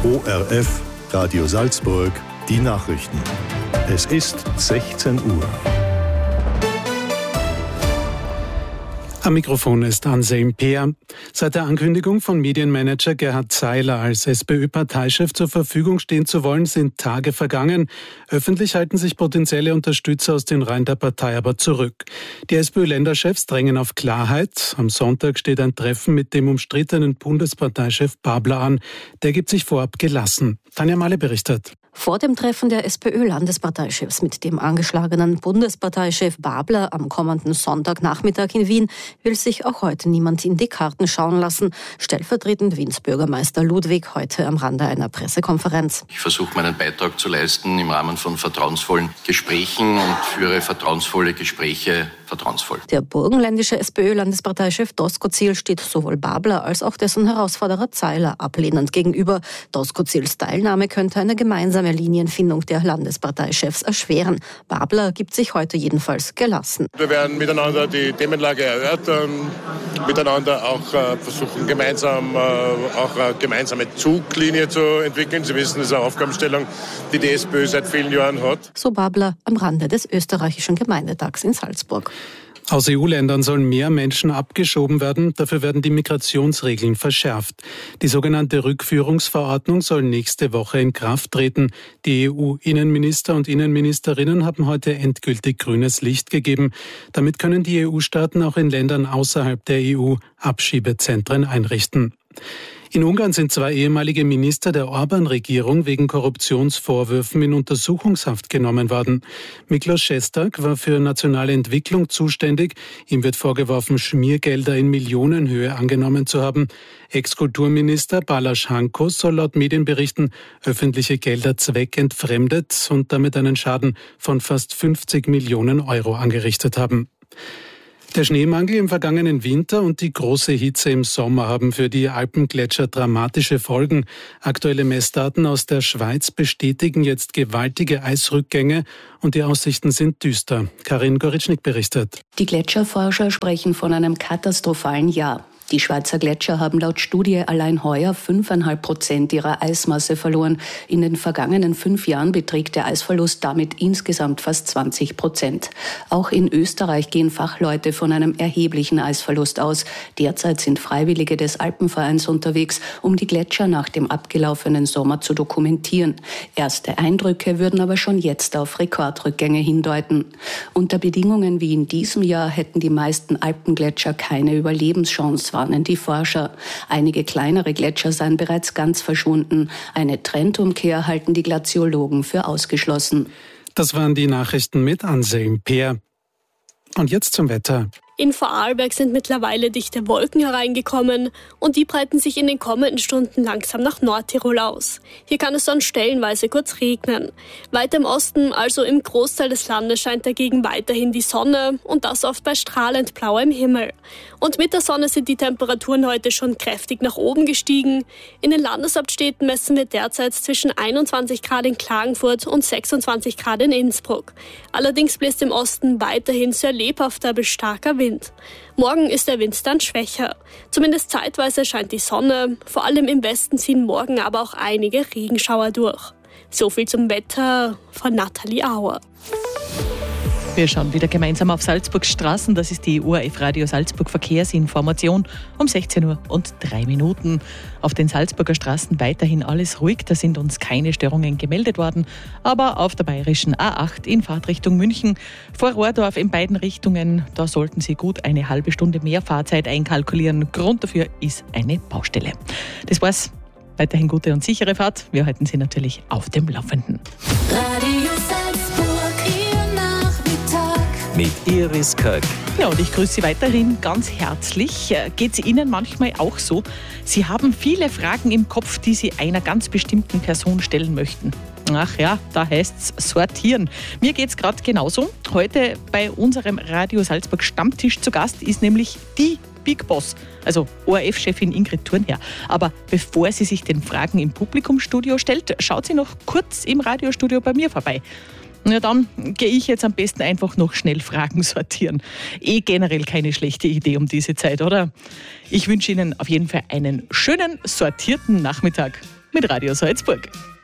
ORF Radio Salzburg, die Nachrichten. Es ist 16 Uhr. Am Mikrofon ist Anselm Peer. Seit der Ankündigung von Medienmanager Gerhard Zeiler als SPÖ-Parteichef zur Verfügung stehen zu wollen, sind Tage vergangen. Öffentlich halten sich potenzielle Unterstützer aus den Reihen der Partei aber zurück. Die SPÖ-Länderchefs drängen auf Klarheit. Am Sonntag steht ein Treffen mit dem umstrittenen Bundesparteichef Babler an. Der gibt sich vorab gelassen. Tanja Mahle berichtet. Vor dem Treffen der SPÖ-Landesparteichefs mit dem angeschlagenen Bundesparteichef Babler am kommenden Sonntagnachmittag in Wien will sich auch heute niemand in die Karten schauen lassen. Stellvertretend Wiens Bürgermeister Ludwig heute am Rande einer Pressekonferenz. Ich versuche meinen Beitrag zu leisten im Rahmen von vertrauensvollen Gesprächen und führe vertrauensvolle Gespräche vertrauensvoll. Der burgenländische SPÖ-Landesparteichef Doskozil steht sowohl Babler als auch dessen Herausforderer Zeiler ablehnend gegenüber. Doskozils Teilnahme könnte eine gemeinsame Linienfindung der Landesparteichefs erschweren. Babler gibt sich heute jedenfalls gelassen. Wir werden miteinander die Themenlage erörtern, miteinander auch versuchen, gemeinsam auch eine gemeinsame Zuglinie zu entwickeln. Sie wissen, das ist eine Aufgabenstellung, die die SPÖ seit vielen Jahren hat. So Babler am Rande des österreichischen Gemeindetags in Salzburg. Aus EU-Ländern sollen mehr Menschen abgeschoben werden, dafür werden die Migrationsregeln verschärft. Die sogenannte Rückführungsverordnung soll nächste Woche in Kraft treten. Die EU-Innenminister und Innenministerinnen haben heute endgültig grünes Licht gegeben. Damit können die EU-Staaten auch in Ländern außerhalb der EU Abschiebezentren einrichten. In Ungarn sind 2 ehemalige Minister der Orban-Regierung wegen Korruptionsvorwürfen in Untersuchungshaft genommen worden. Miklos Šestak war für nationale Entwicklung zuständig. Ihm wird vorgeworfen, Schmiergelder in Millionenhöhe angenommen zu haben. Ex-Kulturminister Balázs Hankos soll laut Medienberichten öffentliche Gelder zweckentfremdet und damit einen Schaden von fast 50 Millionen Euro angerichtet haben. Der Schneemangel im vergangenen Winter und die große Hitze im Sommer haben für die Alpengletscher dramatische Folgen. Aktuelle Messdaten aus der Schweiz bestätigen jetzt gewaltige Eisrückgänge und die Aussichten sind düster. Karin Goritschnik berichtet. Die Gletscherforscher sprechen von einem katastrophalen Jahr. Die Schweizer Gletscher haben laut Studie allein heuer 5,5% ihrer Eismasse verloren. In den vergangenen 5 Jahren beträgt der Eisverlust damit insgesamt fast 20%. Auch in Österreich gehen Fachleute von einem erheblichen Eisverlust aus. Derzeit sind Freiwillige des Alpenvereins unterwegs, um die Gletscher nach dem abgelaufenen Sommer zu dokumentieren. Erste Eindrücke würden aber schon jetzt auf Rekordrückgänge hindeuten. Unter Bedingungen wie in diesem Jahr hätten die meisten Alpengletscher keine Überlebenschance, warnen die Forscher. Einige kleinere Gletscher seien bereits ganz verschwunden. Eine Trendumkehr halten die Glaziologen für ausgeschlossen. Das waren die Nachrichten mit Anselm Peer. Und jetzt zum Wetter. In Vorarlberg sind mittlerweile dichte Wolken hereingekommen und die breiten sich in den kommenden Stunden langsam nach Nordtirol aus. Hier kann es dann stellenweise kurz regnen. Weiter im Osten, also im Großteil des Landes, scheint dagegen weiterhin die Sonne und das oft bei strahlend blauem Himmel. Und mit der Sonne sind die Temperaturen heute schon kräftig nach oben gestiegen. In den Landeshauptstädten messen wir derzeit zwischen 21 Grad in Klagenfurt und 26 Grad in Innsbruck. Allerdings bläst im Osten weiterhin sehr lebhafter bis starker Wind. Morgen ist der Wind dann schwächer. Zumindest zeitweise scheint die Sonne. Vor allem im Westen ziehen morgen aber auch einige Regenschauer durch. So viel zum Wetter von Nathalie Auer. Wir schauen wieder gemeinsam auf Salzburgs Straßen. Das ist die ORF Radio Salzburg Verkehrsinformation um 16:03 Uhr. Auf den Salzburger Straßen weiterhin alles ruhig. Da sind uns keine Störungen gemeldet worden. Aber auf der bayerischen A8 in Fahrtrichtung München vor Rohrdorf in beiden Richtungen, da sollten Sie gut eine halbe Stunde mehr Fahrzeit einkalkulieren. Grund dafür ist eine Baustelle. Das war's. Weiterhin gute und sichere Fahrt. Wir halten Sie natürlich auf dem Laufenden. Radio Salzburg. Mit Iris Köck. Ja, und ich grüße Sie weiterhin ganz herzlich. Geht es Ihnen manchmal auch so? Sie haben viele Fragen im Kopf, die Sie einer ganz bestimmten Person stellen möchten. Ach ja, da heißt es sortieren. Mir geht es gerade genauso. Heute bei unserem Radio Salzburg Stammtisch zu Gast ist nämlich die Big Boss, also ORF-Chefin Ingrid Thurnherr. Aber bevor sie sich den Fragen im Publikumsstudio stellt, schaut sie noch kurz im Radiostudio bei mir vorbei. Na dann gehe ich jetzt am besten einfach noch schnell Fragen sortieren. Generell keine schlechte Idee um diese Zeit, oder? Ich wünsche Ihnen auf jeden Fall einen schönen, sortierten Nachmittag. mit Radio Salzburg.